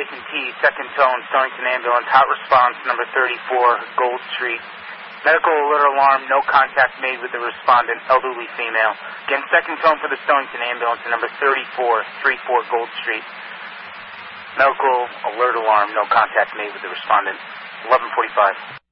Tyson T, second tone, Stonington Ambulance, hot response, number 34, Gold Street. Medical alert alarm, no contact made with the respondent, elderly female. Again, second tone for the Stonington Ambulance, number 34, Gold Street. Medical alert alarm, no contact made with the respondent. 11:45.